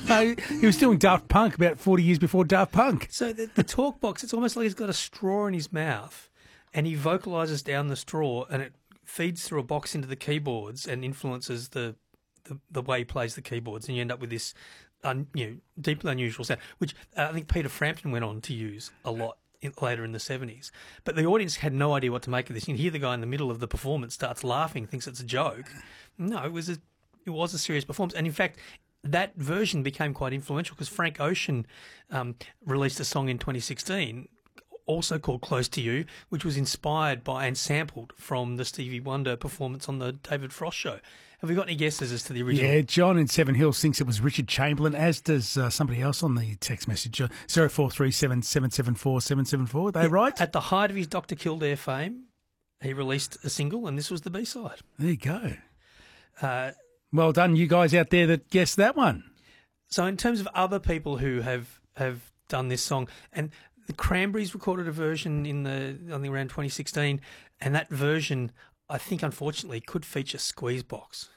He was doing Daft Punk about 40 years before Daft Punk. So the talk box, it's almost like he's got a straw in his mouth and he vocalises down the straw and it feeds through a box into the keyboards and influences the way he plays the keyboards, and you end up with this deeply unusual sound, which I think Peter Frampton went on to use a lot later in the 70s. But the audience had no idea what to make of this. You can hear the guy in the middle of the performance starts laughing, thinks it's a joke. No, it was a serious performance. And in fact, that version became quite influential because Frank Ocean released a song in 2016 also called Close to You, which was inspired by and sampled from the Stevie Wonder performance on the David Frost show. Have we got any guesses as to the original? Yeah, John in Seven Hills thinks it was Richard Chamberlain, as does somebody else on the text message, 0437 774 774. Are they right? At the height of his Dr. Kildare fame, he released a single, and this was the B-side. There you go. Well done, you guys out there that guessed that one. So in terms of other people who have done this song, and the Cranberries recorded a version around 2016, and that version, I think, unfortunately, could feature Squeezebox.